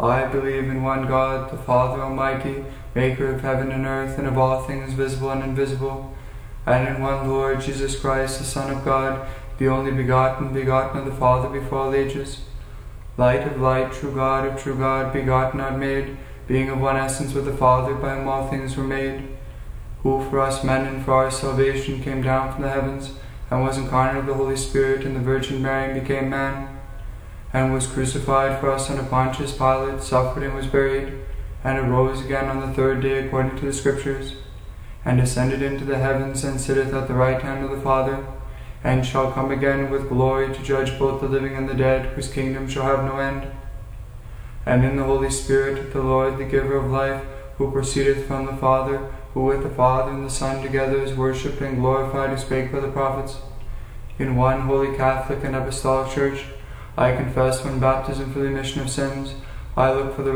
I believe in one God, the Father Almighty, maker of heaven and earth, and of all things visible and invisible, and in one Lord Jesus Christ, the Son of God, the only begotten, begotten of the Father before all ages, light of light, true God of true God, begotten, not made, being of one essence with the Father, by whom all things were made, who for us men and for our salvation came down from the heavens, and was incarnate of the Holy Spirit and the Virgin Mary, and became man, and was crucified for us under Pontius Pilate, suffered and was buried, and arose again on the third day according to the Scriptures, and ascended into the heavens, and sitteth at the right hand of the Father, and shall come again with glory to judge both the living and the dead, whose kingdom shall have no end. And in the Holy Spirit, the Lord, the giver of life, who proceedeth from the Father, who with the Father and the Son together is worshipped and glorified, who spake by the prophets, in one holy Catholic and Apostolic Church, I confess one baptism for the remission of sins. I look for the